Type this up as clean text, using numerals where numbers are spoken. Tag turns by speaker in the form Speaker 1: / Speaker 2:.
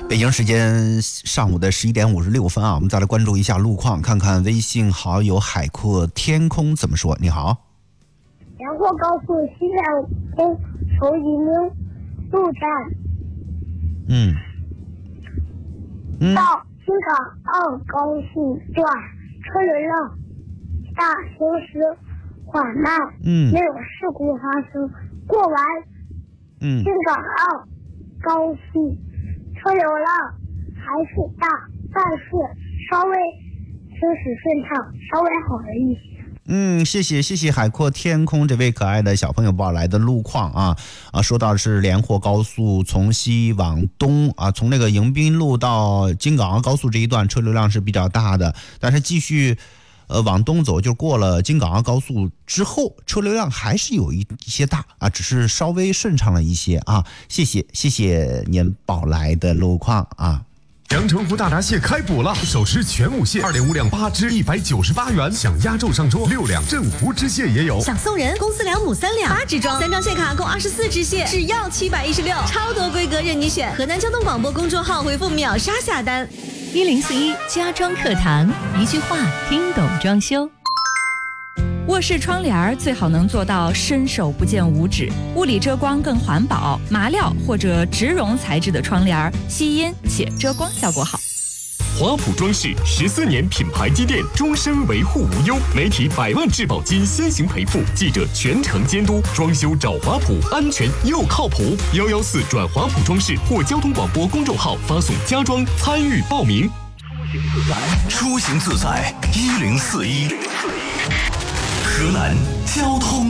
Speaker 1: 北京时间上午的11点56分啊，我们再来关注一下路况，看看微信好友海阔天空怎么说。你好，
Speaker 2: 连霍高速西站东从宜宁路站到京港澳高速段车流量大，行驶缓慢，没有事故发生。过完京港澳高速车流量还是大，但是稍微行驶顺畅，稍微好了一些。
Speaker 1: 谢谢海阔天空这位可爱的小朋友报来的路况啊，说到的是连霍高速从西往东啊，从那个迎宾路到京港澳高速这一段车流量是比较大的，但是继续往东走，就过了京港澳高速之后，车流量还是有一些大啊，只是稍微顺畅了一些啊。谢谢您报来的路况啊。
Speaker 3: 阳澄湖大闸蟹开捕了，手持全五蟹2.5两8只198元，想压轴上桌6两镇湖知蟹也有，
Speaker 4: 想送人公司2母3两8只装，3张蟹卡共24只蟹，只要716，超多规格任你选。河南交通广播公众号回复秒杀下单。
Speaker 5: 1041家装课堂，一句话听懂装修。卧室窗帘最好能做到伸手不见五指，物理遮光更环保，麻料或者植绒材质的窗帘吸音且遮光效果好。
Speaker 6: 华普装饰14年品牌积淀，终身维护无忧，媒体100万质保金先行赔付，记者全程监督，装修找华普，安全又靠谱。114转华普装饰或交通广播公众号发送家装参与报名。
Speaker 7: 出行自在1041，河南交通